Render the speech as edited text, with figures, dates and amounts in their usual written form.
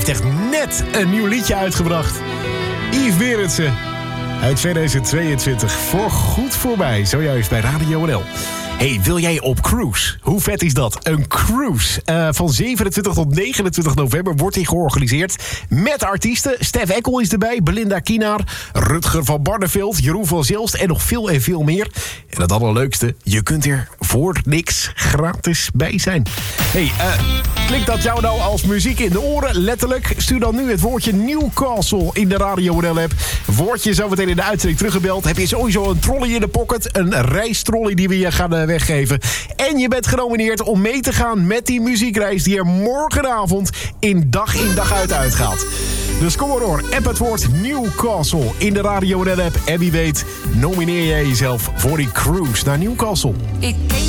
heeft echt net een nieuw liedje uitgebracht. Yves Berendsen uit 2022. Voor goed voorbij, zojuist bij Radio NL. Hey, wil jij op cruise? Hoe vet is dat? Een cruise. Van 27 tot 29 november wordt die georganiseerd. Met artiesten. Stef Eckel is erbij. Belinda Kienaar. Rutger van Barneveld. Jeroen van Zilst. En nog veel en veel meer. En het allerleukste. Je kunt er voor niks gratis bij zijn. Hey, klinkt dat jou nou als muziek in de oren? Letterlijk. Stuur dan nu het woordje Newcastle in de Radio NL app. Word je zo meteen in de uitzending teruggebeld. Heb je sowieso een trolley in de pocket. Een reistrolley die we je gaan weggeven. En je bent genomineerd om mee te gaan met die muziekreis die er morgenavond in dag uit uitgaat. Dus kom maar door. App het woord Newcastle in de Radio NL app. En wie weet nomineer jij jezelf voor die cruise naar Newcastle.